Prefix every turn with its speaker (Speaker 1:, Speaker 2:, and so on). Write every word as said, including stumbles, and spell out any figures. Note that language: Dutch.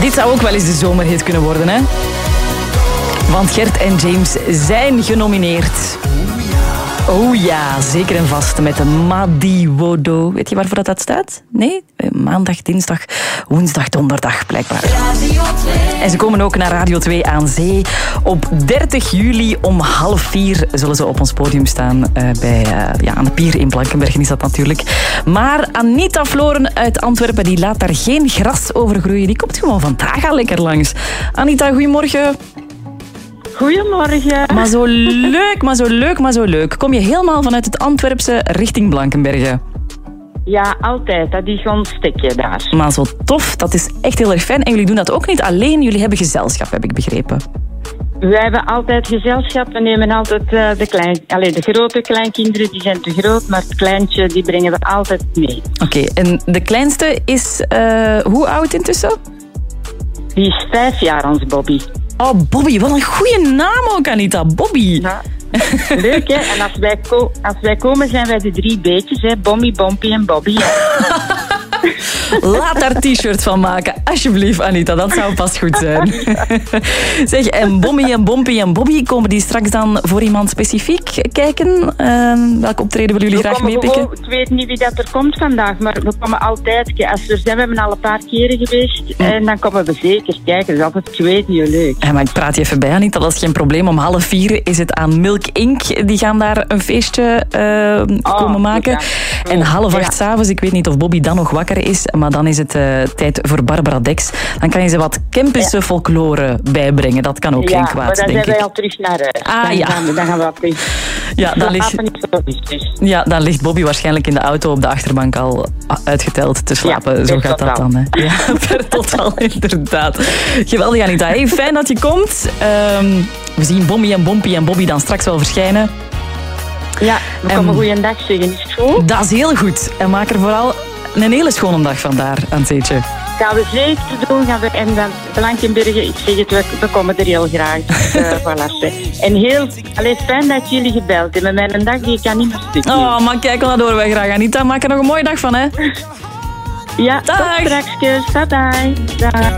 Speaker 1: Dit zou ook wel eens de zomerhit kunnen worden, hè? Want Gert en James zijn genomineerd. Oh ja, zeker en vast met de Madiwodo. Weet je waarvoor dat, dat staat? Nee? Maandag, dinsdag, woensdag, donderdag blijkbaar. En ze komen ook naar Radio twee aan Zee. Op dertig juli om half vier zullen ze op ons podium staan. Uh, bij, uh, ja, aan de pier in Blankenbergen is dat natuurlijk. Maar Anita Floren uit Antwerpen die laat daar geen gras over groeien. Die komt gewoon vandaag al lekker langs. Anita, goedemorgen.
Speaker 2: Goedemorgen.
Speaker 1: Maar zo leuk, maar zo leuk, maar zo leuk. Kom je helemaal vanuit het Antwerpse richting Blankenbergen?
Speaker 2: Ja, altijd. Dat is ons stekje daar.
Speaker 1: Maar zo tof, dat is echt heel erg fijn. En jullie doen dat ook niet alleen, jullie hebben gezelschap, heb ik begrepen.
Speaker 2: Wij hebben altijd gezelschap. We nemen altijd uh, de, klein, allez, de grote kleinkinderen, die zijn te groot, maar het kleintje die brengen we altijd mee.
Speaker 1: Oké, okay, en de kleinste is uh, hoe oud intussen?
Speaker 2: Die is vijf jaar, ons Bobby.
Speaker 1: Oh, Bobby, wat een goede naam ook, Anita. Bobby.
Speaker 2: Ja. Leuk, hè? En als wij, ko- als wij komen, zijn wij de drie beetjes, hè? Bommy, Bompie en Bobby.
Speaker 1: Laat daar t-shirt van maken, alsjeblieft, Anita. Dat zou pas goed zijn. Zeg, en Bommy en Bompie en Bobby, komen die straks dan voor iemand specifiek kijken? Uh, welke optreden willen jullie we graag meepikken?
Speaker 2: Gewoon, ik weet niet wie dat er komt vandaag, maar we komen altijd. Als we er zijn, we hebben al een paar keren geweest. Mm. En dan komen we zeker kijken. Dat is altijd, ik weet niet, leuk.
Speaker 1: Ja, maar ik praat je even bij, Anita. Dat is geen probleem. Om half vier is het aan Milk Incorporated. Die gaan daar een feestje uh, oh, komen maken. Ja. En half acht 's ja. avonds, ik weet niet of Bobby dan nog wakker is, maar dan is het uh, tijd voor Barbara Dex. Dan kan je ze wat Kempische ja. folklore bijbrengen. Dat kan ook
Speaker 2: ja,
Speaker 1: geen kwaad,
Speaker 2: maar dan
Speaker 1: denk ik.
Speaker 2: zijn wij al terug naar huis.
Speaker 1: Ah,
Speaker 2: dan,
Speaker 1: ja.
Speaker 2: gaan we, dan gaan we wat terug.
Speaker 1: Ja, dan ligt, ja, dan ligt Bobby waarschijnlijk in de auto op de achterbank al uitgeteld te slapen.
Speaker 2: Ja,
Speaker 1: zo gaat
Speaker 2: totaal.
Speaker 1: dat dan. Hè. Ja, per totaal, inderdaad. Geweldig, Anita. Hey, fijn dat je komt. Um, we zien Bommy en Bompie en Bobby dan straks wel verschijnen.
Speaker 2: Ja, we komen um, goeiedag zeggen. Is het goed?
Speaker 1: Dat is heel goed. En maak er vooral een hele schone dag van daar aan het zeetje.
Speaker 2: Gaan we zeker doen. Gaan we, en dan Blankenbergen, ik zeg het, we, we komen er heel graag. Dus, uh, voilà. En heel allez, fijn dat jullie gebeld hebben. Mijn dag die kan niet meer stuk.
Speaker 1: Oh, maar kijk, dat horen wij graag. Anita, maak er nog een mooie dag van, hè?
Speaker 2: Ja,
Speaker 1: dag.
Speaker 2: Tot straks. Bye bye. Dag.